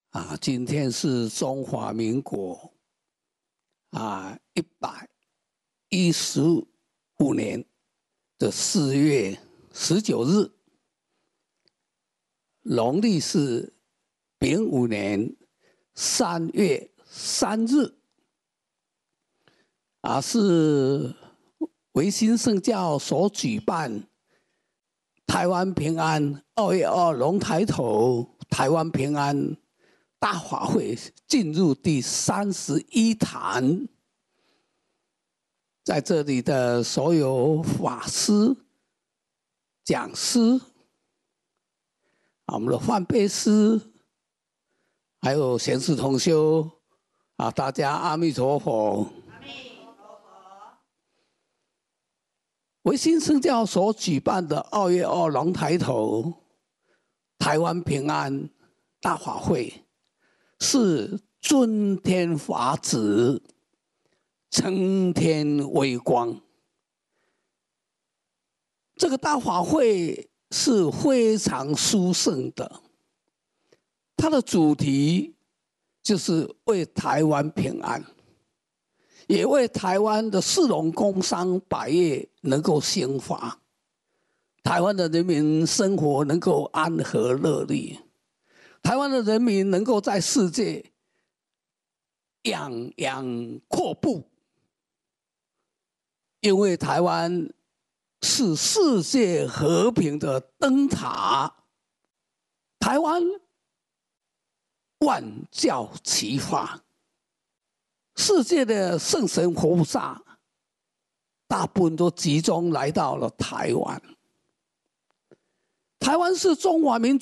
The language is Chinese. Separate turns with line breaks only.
今天是中华民国115年的4月19日，农历是丙午年3月3日，是维新圣教所举办台湾平安2月2龙抬头台湾平安大法会进入第31坛，在这里的所有法师、讲师，我们的范贝师，还有贤士同修，大家阿弥陀佛。阿弥陀佛。维新圣教所举办的2月2龙抬头台湾平安大法会，是尊天法旨，承天威光。这个大法会是非常殊胜的，它的主题就是为台湾平安，也为台湾的市农工商百业能够兴发，台湾的人民生活能够安和乐利，台湾的人民能够在世界洋阔步，因为台湾是世界和平的灯塔，台湾万教齐发，世界的圣神活菩萨大部分都集中来到了台湾。台湾是中华民族